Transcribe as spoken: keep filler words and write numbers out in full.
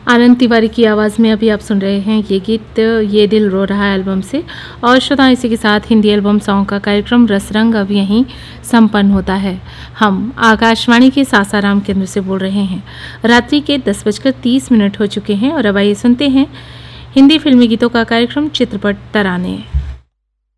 आनंद तिवारी की आवाज़ में अभी आप सुन रहे हैं ये गीत ये दिल रो रहा है एल्बम से। और श्रोता, इसी के साथ हिंदी एल्बम सॉन्ग का कार्यक्रम रसरंग अब यहीं संपन्न होता है। हम आकाशवाणी के सासाराम केंद्र से बोल रहे हैं। रात्रि के दस बजकर तीस मिनट हो चुके हैं और अब आइए सुनते हैं हिंदी फिल्मी गीतों का कार्यक्रम चित्रपट तराने।